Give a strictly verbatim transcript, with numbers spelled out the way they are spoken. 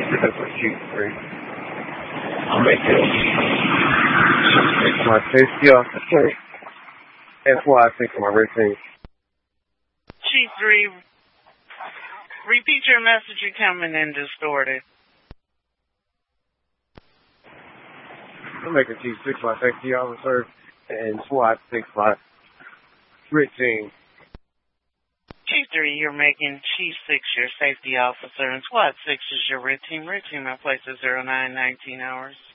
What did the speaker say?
That's what Chief three. I'm making my safety officer. That's why I think my routine. Chief three, repeat your message. You're coming in distorted. I'm making Chief six my safety officer and SWAT six my routine. Chief three, you're making Chief six your safety officer and SWAT six is your routine. Routine, my place is zero nine nineteen hours.